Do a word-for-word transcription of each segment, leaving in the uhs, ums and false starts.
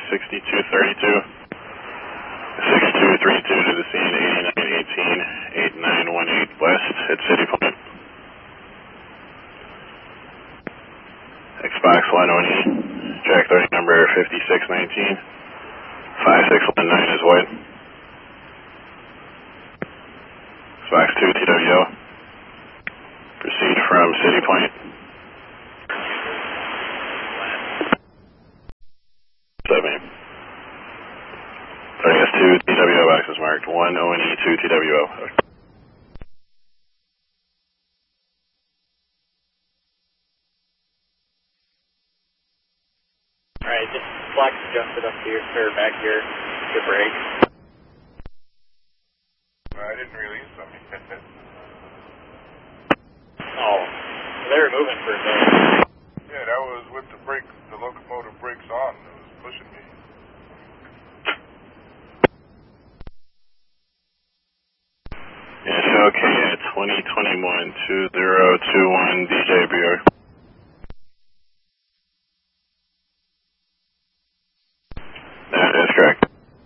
sixty-two thirty-two. sixty-two thirty-two to the scene, eighty-nine eighteen, eighty-nine eighteen west at City Point. Xbox One O E, track thirty number fifty-six nineteen, five six one nine is white. Xbox two T W O, proceed from City Point. seven. Sorry, S two T W O box is marked, one O N E, two T W O. Alright, just flex adjusted up to your, or back to your, your brake. I didn't release them. Oh, they were moving for a bit. Yeah, that was with the brake, the locomotive brakes on. It was pushing me. Yeah, show K at twenty twenty-one two zero two one D J B R. That is correct.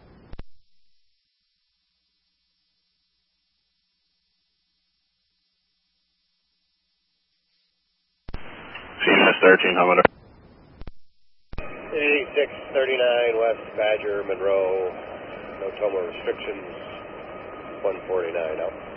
C N S thirteen, how about it? eighty-six thirty-nine West Badger, Monroe, no tomo restrictions, one forty-nine out.